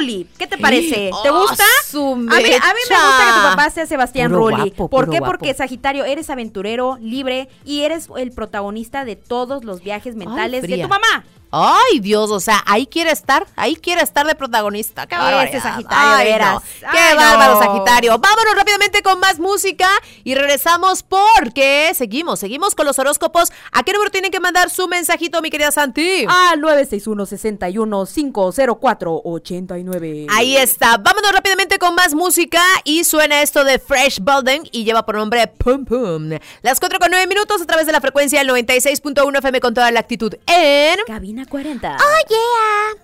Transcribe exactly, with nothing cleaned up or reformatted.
Rulli. ¿Qué te parece? ¿Te Oh, gusta? su A mí, a mí me mecha. gusta que tu papá sea Sebastián Puro Rulli. guapo, ¿Por puro qué? guapo. Porque Sagitario, eres aventurero, libre y eres el protagonista de todos los viajes mentales de fría. tu mamá. Ay, Dios, o sea, ahí quiere estar, ahí quiere estar de protagonista. ¡Qué Ese barbaridad! Sagitario, Ay, eras. no. ¡Qué Ay, bárbaro, no. Sagitario! Vámonos rápidamente con más música y regresamos porque seguimos, seguimos con los horóscopos. ¿A qué número tienen que mandar su mensajito, mi querida Santi? Al nueve seis uno, seis uno, cinco cero cuatro, ocho nueve. Ahí está. Vámonos rápidamente con más música y suena esto de Fresh Bolden y lleva por nombre Pum Pum. Las cuatro con nueve minutos a través de la frecuencia del noventa y seis punto uno F M con toda la actitud en Cabina cuarenta. Oh yeah.